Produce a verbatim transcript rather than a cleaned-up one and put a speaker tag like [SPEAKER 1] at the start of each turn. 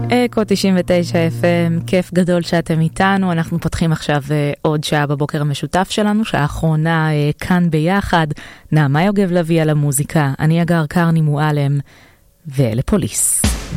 [SPEAKER 1] אקו תשעים ותשע אף אם, כיף גדול שאתם איתנו. אנחנו פותחים עכשיו עוד שעה בבוקר המשותף שלנו, שעה האחרונה כאן ביחד. נעמה יוגב לוי על המוזיקה, אני אגר קרני מועלם, ואלה פוליס.